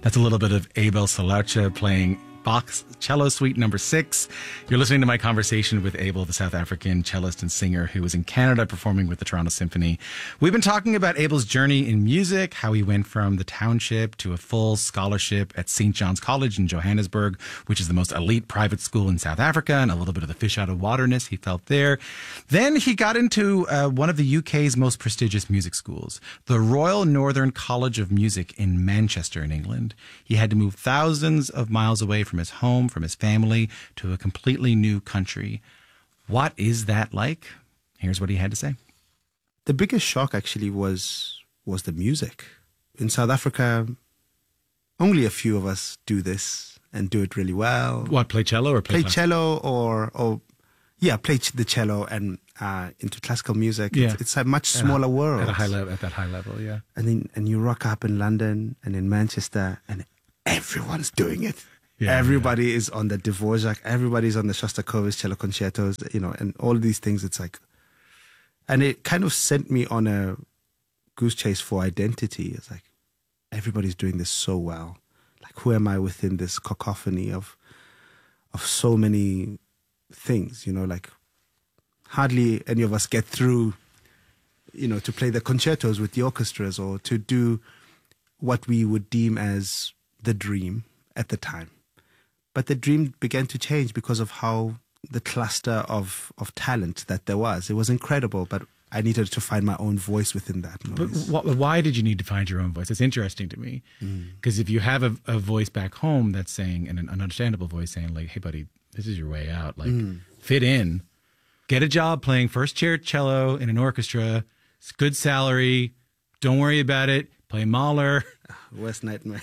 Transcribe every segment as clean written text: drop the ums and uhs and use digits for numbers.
That's a little bit of Abel Salarcha playing Bach's Cello Suite Number 6. You're listening to my conversation with Abel, the South African cellist and singer who was in Canada performing with the Toronto Symphony. We've been talking about Abel's journey in music, how he went from the township to a full scholarship at St. John's College in Johannesburg, which is the most elite private school in South Africa, and a little bit of the fish out of waterness he felt there. Then he got into one of the UK's most prestigious music schools, the Royal Northern College of Music in Manchester in England. He had to move thousands of miles away from his home, from his family, to a completely new country. What is that like? Here's what he had to say. The biggest shock actually was the music. In South Africa, only a few of us do this and do it really well. What, play cello or play cello or play the cello and into classical music. Yeah. It's a much smaller world. At that high level, yeah. And you rock up in London and in Manchester and everyone's doing it. Yeah, Everybody is on the Dvorak, everybody's on the Shostakovich cello concertos, and all these things. It's like, and it kind of sent me on a goose chase for identity. It's like, everybody's doing this so well. Like, who am I within this cacophony of so many things, like hardly any of us get through, to play the concertos with the orchestras or to do what we would deem as the dream at the time. But the dream began to change because of how the cluster of talent that there was. It was incredible, but I needed to find my own voice within that noise. But why did you need to find your own voice? It's interesting to me. Because if you have a voice back home that's saying, and an understandable voice saying, like, hey, buddy, this is your way out. Like, fit in. Get a job playing first chair cello in an orchestra. It's good salary. Don't worry about it. Play Mahler. Worst nightmare.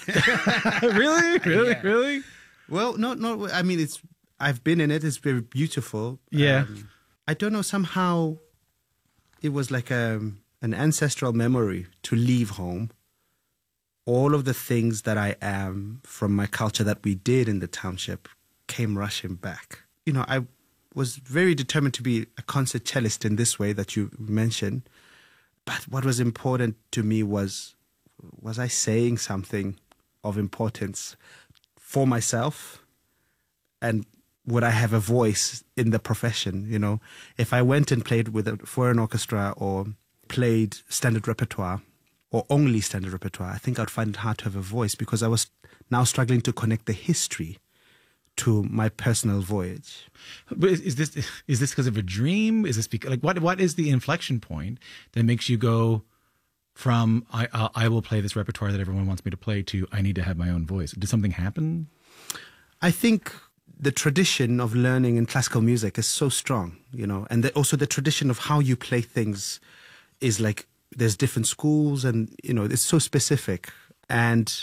Really? Well, no. I mean, I've been in it. It's very beautiful. Yeah. I don't know. Somehow, it was like an ancestral memory to leave home. All of the things that I am from my culture that we did in the township came rushing back. I was very determined to be a concert cellist in this way that you mentioned. But what was important to me was I saying something of importance for myself, and would I have a voice in the profession? If I went and played for an orchestra or played standard repertoire or only standard repertoire, I think I'd find it hard to have a voice because I was now struggling to connect the history to my personal voyage. But is this because of a dream? Is this because, what is the inflection point that makes you go from I will play this repertoire that everyone wants me to play to I need to have my own voice? Did something happen? I think the tradition of learning in classical music is so strong, and also the tradition of how you play things is like there's different schools and, it's so specific. And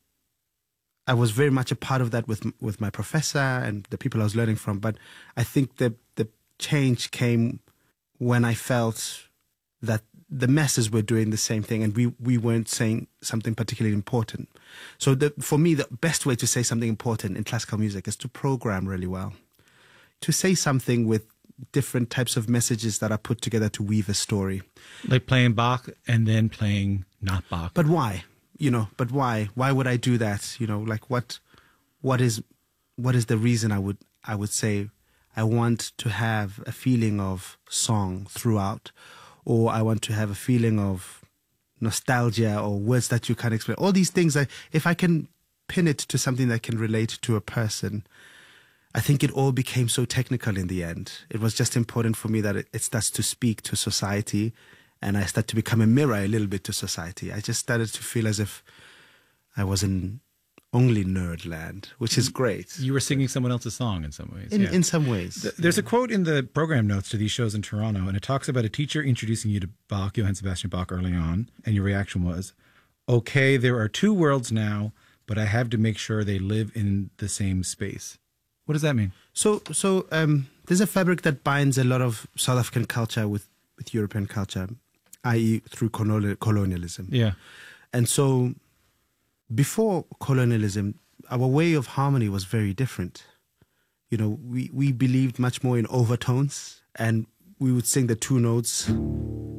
I was very much a part of that with my professor and the people I was learning from. But I think the change came when I felt that the masses were doing the same thing and we weren't saying something particularly important. So for me, the best way to say something important in classical music is to program really well, to say something with different types of messages that are put together to weave a story. Like playing Bach and then playing not Bach. But why? But why? Why would I do that? What is the reason I would say I want to have a feeling of song throughout, or I want to have a feeling of nostalgia or words that you can't explain. All these things, if I can pin it to something that can relate to a person, I think it all became so technical in the end. It was just important for me that it starts to speak to society, and I start to become a mirror a little bit to society. I just started to feel as if I was in only nerd land, which is great. You were singing someone else's song in some ways. In some ways. There's a quote in the program notes to these shows in Toronto, and it talks about a teacher introducing you to Bach, Johann Sebastian Bach, early on, and your reaction was, okay, there are two worlds now, but I have to make sure they live in the same space. What does that mean? So there's a fabric that binds a lot of South African culture with European culture, i.e. through colonialism. Yeah. And so before colonialism, our way of harmony was very different. We believed much more in overtones, and we would sing the two notes